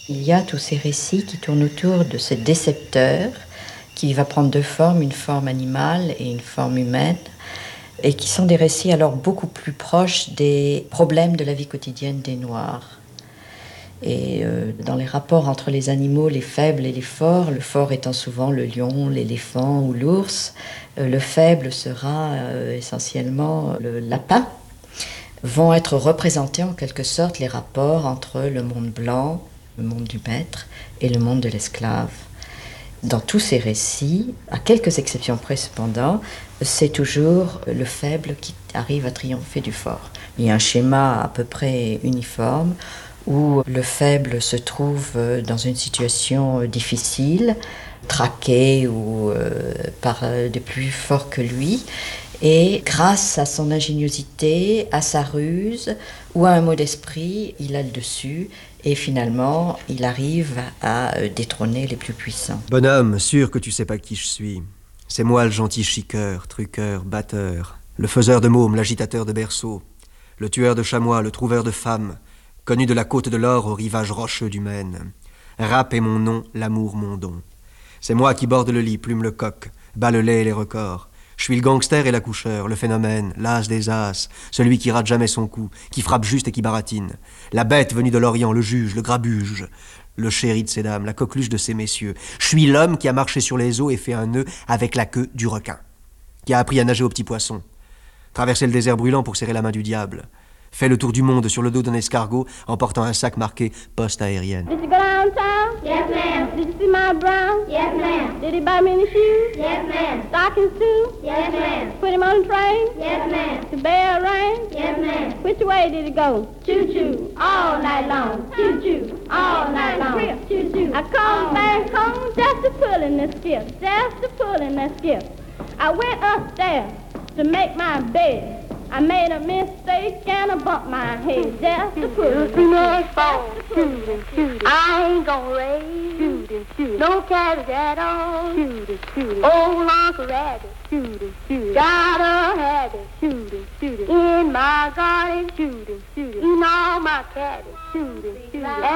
Il y a tous ces récits qui tournent autour de ce décepteur qui va prendre deux formes, une forme animale et une forme humaine, et qui sont des récits alors beaucoup plus proches des problèmes de la vie quotidienne des Noirs. Et dans les rapports entre les animaux, les faibles et les forts, le fort étant souvent le lion, l'éléphant ou l'ours, le faible sera essentiellement le lapin, vont être représentés en quelque sorte les rapports entre le monde blanc, le monde du maître et le monde de l'esclave. Dans tous ces récits, à quelques exceptions près cependant, c'est toujours le faible qui arrive à triompher du fort. Il y a un schéma à peu près uniforme où le faible se trouve dans une situation difficile, traqué ou par des plus forts que lui, et grâce à son ingéniosité, à sa ruse ou à un mot d'esprit, il a le dessus et finalement il arrive à détrôner les plus puissants. Bonhomme, sûr que tu sais pas qui je suis. C'est moi le gentil chiqueur, truqueur, batteur, le faiseur de mômes, l'agitateur de berceaux, le tueur de chamois, le trouveur de femmes, connu de la côte de l'or au rivage rocheux du Maine. Rap est mon nom, l'amour mon don. C'est moi qui borde le lit, plume le coq, bat le lait et les records. Je suis le gangster et l'accoucheur, le phénomène, l'as des as, celui qui rate jamais son coup, qui frappe juste et qui baratine. La bête venue de l'Orient, le juge, le grabuge, le chéri de ces dames, la coqueluche de ces messieurs. Je suis l'homme qui a marché sur les eaux et fait un nœud avec la queue du requin, qui a appris à nager aux petits poissons, traversé le désert brûlant pour serrer la main du diable, fait le tour du monde sur le dos d'un escargot en portant un sac marqué poste aérienne. Did you go downtown? Yes, ma'am. Did you see my brown? Yes, ma'am. Did he buy me any shoes? Yes, ma'am. Stockings too? Yes, ma'am. Put him on the train? Yes, ma'am. To Bear Rain? Yes, ma'am. Which way did he go? Choo-choo, all night long. Choo-choo, all night long. Choo-choo. I come back home just to pull in the skiff, just to pull in the skiff. I went upstairs to make my bed. I made a mistake and I bumped my head just to put it in the I ain't gonna raise no cabbage at all. Old Uncle Rabbit got a habit in my garden, in all my cabbage.